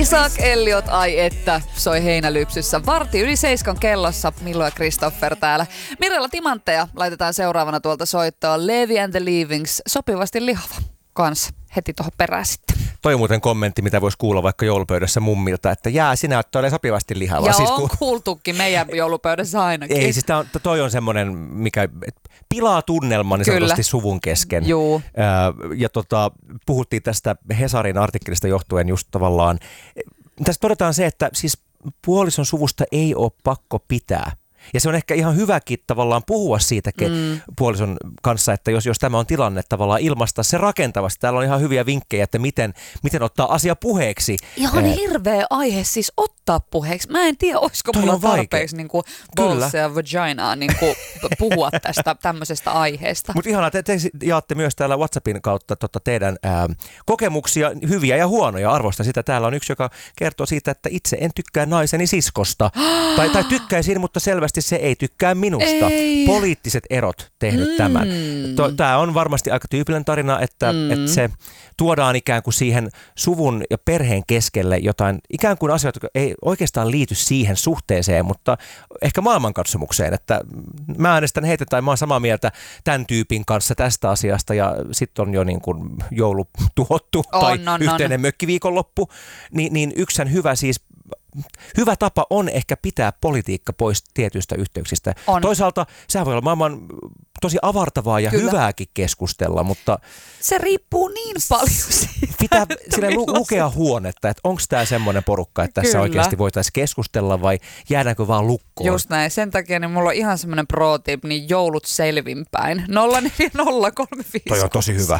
Isaac Elliot, ai että, soi heinälypsyssä. 6:45 kellossa, Millo ja Christopher täällä. Mirella Timantteja laitetaan seuraavana tuolta soittoon. Levi and the Leavings, sopivasti lihava kanssa. Heti tuohon perään sitten. Toi on muuten kommentti, mitä voisi kuulla vaikka joulupöydässä mummilta, että sinä olet todella sopivasti lihava. Ja siis on kuultukin meidän joulupöydässä ainakin. Ei, siis toi on semmoinen, mikä pilaa tunnelman niin sanotusti suvun kesken. Juu. Ja puhuttiin tästä Hesarin artikkelista johtuen just tavallaan. Tässä todetaan se, että siis puolison suvusta ei ole pakko pitää. Ja se on ehkä ihan hyväkin tavallaan puhua siitä puolison kanssa, että jos tämä on tilanne tavallaan ilmaista se rakentavasti. Täällä on ihan hyviä vinkkejä, että miten ottaa asia puheeksi. Ihan hirveä aihe siis ottaa puheeksi. Mä en tiedä, olisiko mulla tarpeeksi niin balls ja vaginaa niin puhua tästä tämmöisestä aiheesta. Mutta ihanaa, te jaatte myös täällä WhatsAppin kautta teidän kokemuksia, hyviä ja huonoja. Arvostan sitä. Täällä on yksi, joka kertoo siitä, että itse en tykkää naiseni siskosta. tai tykkäisin, mutta selvästi se ei tykkää minusta. Ei. Poliittiset erot tehnyt tämän. Tämä on varmasti aika tyypillinen tarina, että se tuodaan ikään kuin siihen suvun ja perheen keskelle jotain, ikään kuin asioita, jotka ei oikeastaan liity siihen suhteeseen, mutta ehkä maailmankatsomukseen, että mä äänestän heitä tai mä oon samaa mieltä tämän tyypin kanssa tästä asiasta ja sitten on jo niin kuin joulu tuhottu tai yhteinen mökkiviikonloppu, niin yksän hyvä tapa on ehkä pitää politiikka pois tietyistä yhteyksistä. On. Toisaalta sehän voi olla maailman tosi avartavaa ja hyvääkin keskustella, mutta se riippuu niin paljon siitä. Pitää sille lukea huonetta, että onko tämä semmoinen porukka, että tässä oikeasti voitaisiin keskustella vai jäädäänkö vaan lukkoon. Just näin. Sen takia niin mulla on ihan semmoinen pro-tip, niin joulut selvinpäin. 040356. Toi on tosi hyvä.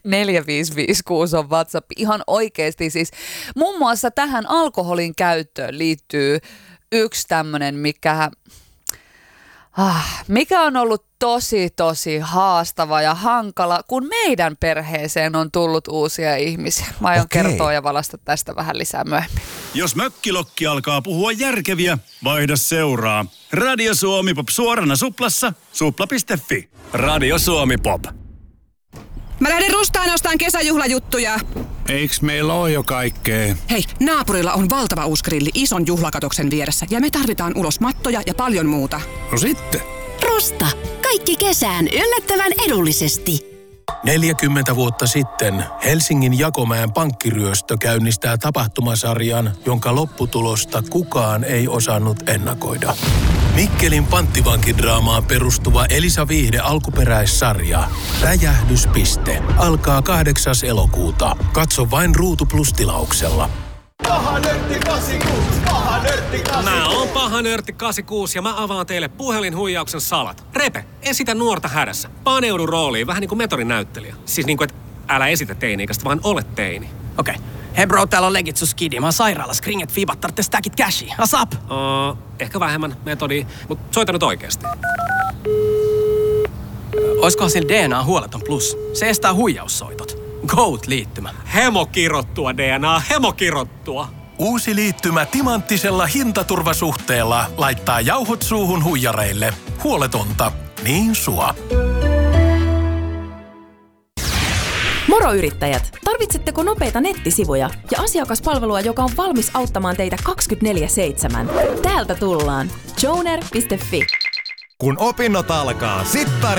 4556 on WhatsApp. Ihan oikeasti siis. Muun muassa tähän alkoholin käyttöön liittyy yksi tämmöinen, mikä on ollut tosi haastava ja hankala, kun meidän perheeseen on tullut uusia ihmisiä. Mä aion kertoa ja valasta tästä vähän lisää myöhemmin. Jos mökkilokki alkaa puhua järkeviä, vaihda seuraa. Radio Suomi Pop suorana suplassa, supla.fi. Radio Suomi Pop. Mä lähden Rustaan ostaan kesäjuhlajuttuja. Eiks meillä ole jo kaikkea? Hei, naapurilla on valtava uusi grilli ison juhlakatoksen vieressä ja me tarvitaan ulos mattoja ja paljon muuta. No sitten. Rusta. Kaikki kesään yllättävän edullisesti. 40 vuotta sitten Helsingin Jakomäen pankkiryöstö käynnistää tapahtumasarjan, jonka lopputulosta kukaan ei osannut ennakoida. Mikkelin panttivankidraamaan perustuva Elisa Viihde alkuperäissarja Räjähdyspiste alkaa 8. elokuuta. Katso vain Ruutu Plus-tilauksella. Paha nörtti 86, paha nörtti 86. Mä oon paha nörtti 86 ja mä avaan teille puhelinhuijauksen salat. Repe, esitä nuorta hädässä. Paneudu rooliin, vähän niin kuin metodin näyttelijä. Siis niin kuin, että älä esitä teini-ikäistä, vaan ole teini. Okei. Hei bro, täällä on legit sun skidi. Mä oon sairaalas, kringet fiibat, tarvitse stackit cashia. Asap! Ehkä vähemmän metodia, mutta soita nyt oikeasti. Oiskohan sillä DNA huoleton plus? Se estää huijaussoitot. Goat-liittymä. Hemokirottua DNA, hemokirottua. Uusi liittymä timanttisella hintaturvasuhteella laittaa jauhot suuhun huijareille. Huoletonta, niin sua. Moro yrittäjät! Tarvitsetteko nopeita nettisivuja ja asiakaspalvelua, joka on valmis auttamaan teitä 24/7? Täältä tullaan. Joner.fi. Kun opinnot alkaa, sittari